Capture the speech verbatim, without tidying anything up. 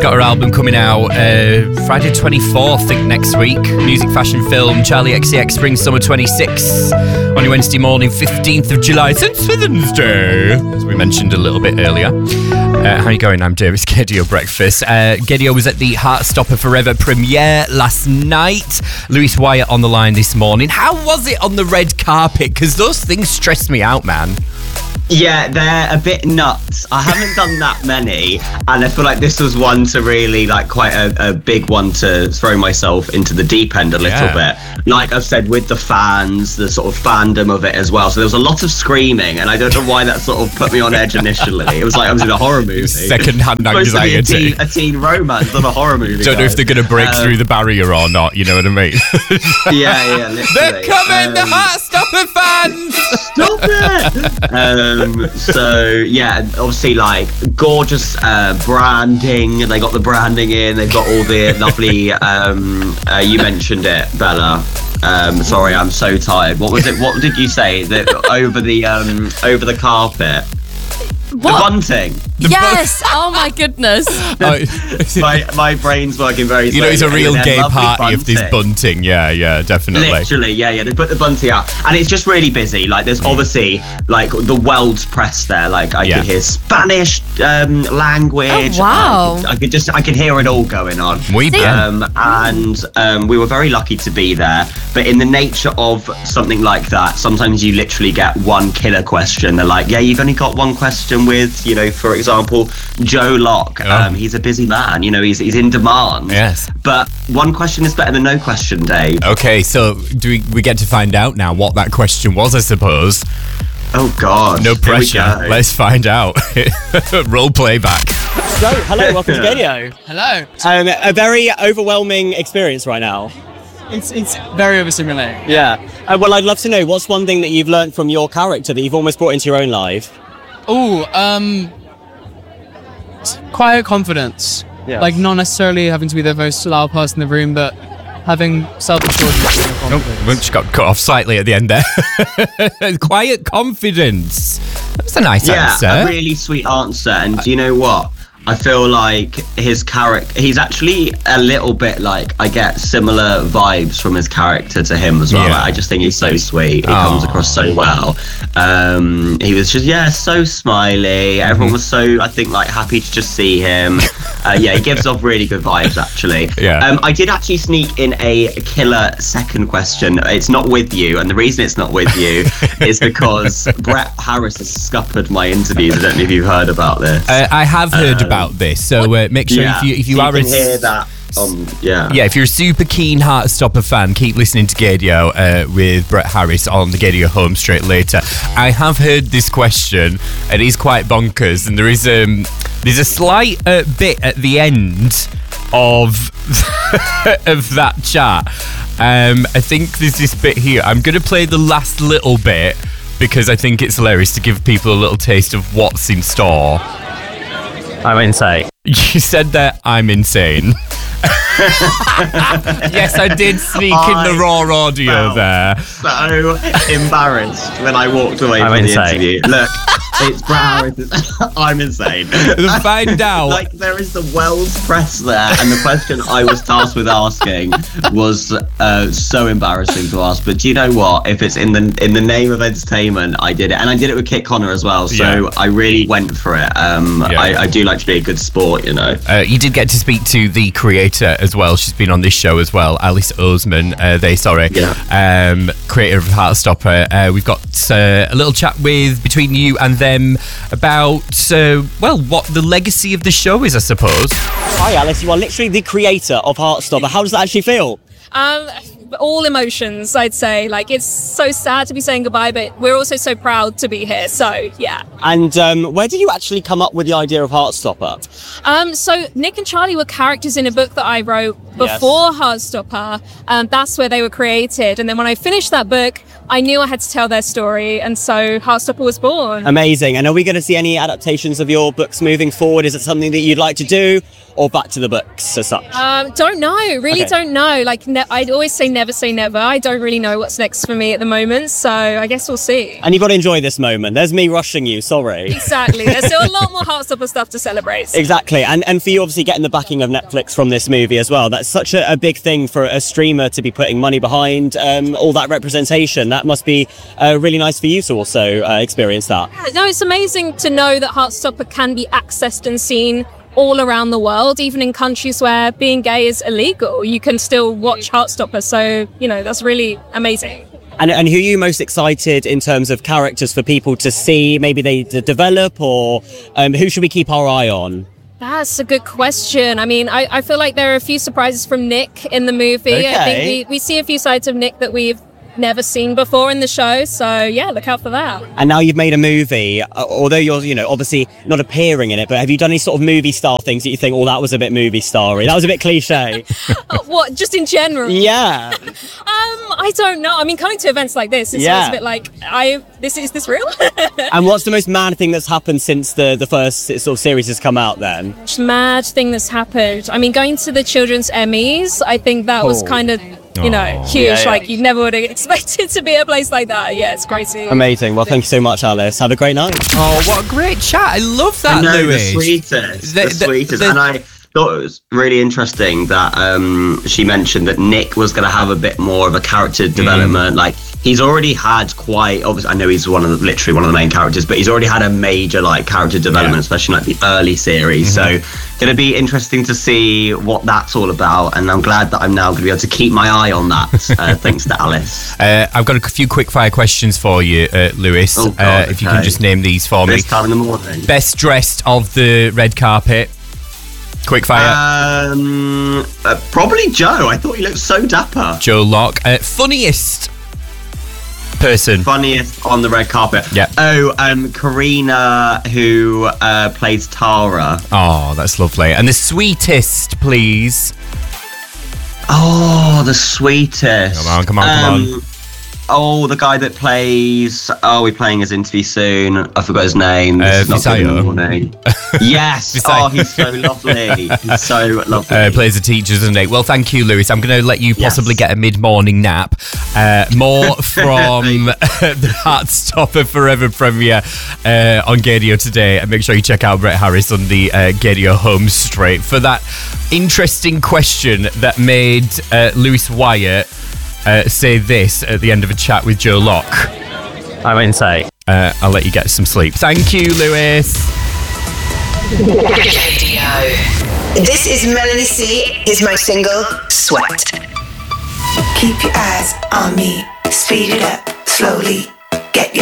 got her album coming out uh, Friday twenty-fourth, I think, next week. Music, fashion, film, Charlie X C X Spring Summer twenty-six. On your Wednesday morning, fifteenth of July, Saint Swithin's Day, as we mentioned a little bit earlier. Uh, how are you going? I'm Davis Gaydio Breakfast. Uh, Gaydio was at the Heartstopper Forever premiere last night. Louis Wyatt on the line this morning. How was it on the red carpet? Because those things stress me out, man. Yeah, they're a bit nuts. I haven't done that many, and I feel like this was one to really, like, quite a, a big one to throw myself into the deep end a little yeah. bit. Like I've said, with the fans, the sort of fandom of it as well. So there was a lot of screaming, and I don't know why that sort of put me on edge initially. It was like I was in a horror movie. Second-hand anxiety. A teen, a teen romance, not a horror movie. Don't know if they're going to break um, through the barrier or not, you know what I mean? yeah, yeah, literally. They're coming, um, the Heartstopper fans! Stop it! Um, Um, so yeah, obviously, like, gorgeous uh, branding. They got the branding in. They've got all the lovely. Um, uh, you mentioned it, Bella. Um, sorry, I'm so tired. What was it? What did you say? That over the um, over the carpet. What? The bunting. The yes. Bu- oh my goodness. my my brain's working very slowly. You know, it's a real gay party bunting. Of this bunting. Yeah, yeah, definitely. Literally, yeah, yeah. They put the bunting out, and it's just really busy. Like, there's mm. obviously like the world's press there. Like, I yeah. could hear Spanish um, language. Oh, wow. I could, I could just I could hear it all going on. We um, and um, we were very lucky to be there. But in the nature of something like that, sometimes you literally get one killer question. They're like, yeah, you've only got one question with, you know, for example, Joe Locke. Oh. Um, he's a busy man, you know, he's he's in demand. Yes. But one question is better than no question, Dave. Okay, so do we, we get to find out now what that question was, I suppose? Oh, God. No pressure. Let's find out. Roll playback. So, hello, welcome to Gaydio. Hello. Um, a very overwhelming experience right now. It's it's very overstimulating. Yeah. Uh, well, I'd love to know, what's one thing that you've learned from your character that you've almost brought into your own life? Oh, um, quiet confidence. Yeah. Like, not necessarily having to be the most loud person in the room, but having self-assurance. Oh, we just got cut off slightly at the end there. Quiet confidence. That's a nice yeah, answer. Yeah, a really sweet answer. And do you know what? I feel like his character, he's actually a little bit like, I get similar vibes from his character to him as well. Yeah. Like, I just think he's so sweet. He Aww. comes across so well. Um, he was just, yeah, so smiley. Everyone mm-hmm. was so, I think, like, happy to just see him. Uh, yeah, he gives off really good vibes, actually. Yeah. Um, I did actually sneak in a killer second question. It's not with you, and the reason it's not with you is because Brett Harris has scuppered my interviews. I don't know if you've heard about this. Uh, I have heard um, about this, so uh, make sure yeah, if you if you, you are can a, hear that. Um, yeah, yeah. If you're a super keen Heartstopper fan, keep listening to Gaydio uh, with Brett Harris on the Gaydio home straight later. I have heard this question, and it's quite bonkers. And there is um there's a slight uh, bit at the end of of that chat. Um, I think there's this bit here. I'm going to play the last little bit because I think it's hilarious to give people a little taste of what's in store. I'm insane. You said that I'm insane. Yes, I did sneak I in the raw audio there. So embarrassed when I walked away I'm from insane. the interview. Look, it's Brett Harris. I'm insane. Find out. Like, there is the world's press there, and the question I was tasked with asking was uh, so embarrassing to ask. But do you know what? If it's in the in the name of entertainment, I did it, and I did it with Kit Connor as well. So yeah. I really went for it. Um, yeah. I, I do like to be a good sport, you know. Uh, you did get to speak to the creator as well. She's been on this show as well, Alice Oseman. Uh, they sorry, yeah. um, creator of Heartstopper. Uh, we've got uh, a little chat with between you and them about uh, well, what the legacy of the show is, I suppose. Hi, Alice. You are literally the creator of Heartstopper. How does that actually feel? Um, all emotions, I'd say. Like, it's so sad to be saying goodbye, but we're also so proud to be here. So, yeah. And um, where did you actually come up with the idea of Heartstopper? Um, so Nick and Charlie were characters in a book that I wrote before yes. Heartstopper. Um, that's where they were created. And then when I finished that book, I knew I had to tell their story, and so Heartstopper was born. Amazing. And are we going to see any adaptations of your books moving forward? Is it something that you'd like to do, or back to the books as such? Um, don't know. Really Okay. don't know. Like ne- I'd always say never say never. I don't really know what's next for me at the moment, so I guess we'll see. And you've got to enjoy this moment. There's me rushing you, sorry. Exactly. There's still a lot more Heartstopper stuff to celebrate. Exactly. And and for you, obviously, getting the backing of Netflix from this movie as well. That's such a, a big thing for a streamer to be putting money behind, um, all that representation. That must be uh, really nice for you to also uh, experience that. No, it's amazing to know that Heartstopper can be accessed and seen all around the world, even in countries where being gay is illegal. You can still watch Heartstopper, so, you know, that's really amazing. And, and who are you most excited in terms of characters for people to see? Maybe they d- develop, or um, who should we keep our eye on? That's a good question. I mean, I, I feel like there are a few surprises from Nick in the movie. I Okay. think we, we see a few sides of Nick that we've never seen before in the show, so yeah, look out for that. And now you've made a movie, uh, although you're, you know, obviously not appearing in it, but have you done any sort of movie star things that you think, oh, that was a bit movie starry? That was a bit cliche. Oh, what, just in general? Yeah. Um, I don't know. I mean, coming to events like this, it's Yeah. always a bit like, I this is this real? And what's the most mad thing that's happened since the, the first sort of series has come out then? Mad thing that's happened. I mean, going to the children's Emmys, I think that was Oh. kind of, you know, Oh. huge. Yeah, yeah. Like, you never would have expected to be at a place like that. Yeah, it's crazy. Amazing. Well, thank you so much, Alice. Have a great night. Oh, what a great chat. I love that, I know, the Louis. sweetest, The- the, the- sweetest. the- and I thought it was really interesting that um, she mentioned that Nick was going to have a bit more of a character development. Like, he's already had quite, obviously, I know he's one of the, literally one of the main characters, but he's already had a major like character development, Yeah. especially like the early series. So, going to be interesting to see what that's all about. And I'm glad that I'm now going to be able to keep my eye on that, uh, thanks to Alice. Uh, I've got a few quick fire questions for you, uh, Lewis. Oh, God, uh, if you can okay. just name these for me. This time in the morning. Best dressed of the red carpet. Quick fire. Um, uh, probably Joe. I thought he looked so dapper. Joe Locke. Uh, funniest person. Funniest on the red carpet. Yeah. Oh, um, Karina, who uh, plays Tara. Oh, that's lovely. And the sweetest, please. Oh, the sweetest. Come on, come on, come on. Oh, the guy that plays. Oh, we're playing his interview soon. I forgot his name. This Uh, is not good in the Visayo. morning. Yes. Visayo. Oh, he's so lovely. He's so lovely. Uh, plays a teacher, doesn't he? Well, thank you, Lewis. I'm going to let you possibly Yes. get a mid-morning nap. Uh, more from the Heartstopper Forever premiere uh, on Gadio today. And make sure you check out Brett Harris on the uh, Gadio Home Straight for that interesting question that made uh, Lewis Wyatt uh, say this at the end of a chat with Joe Locke. I'm insane. Uh, I'll let you get some sleep. Thank you, Lewis. Gadio. This is Melanie C. Here's my single, Sweat. Keep your eyes on me. Speed it up slowly. Get your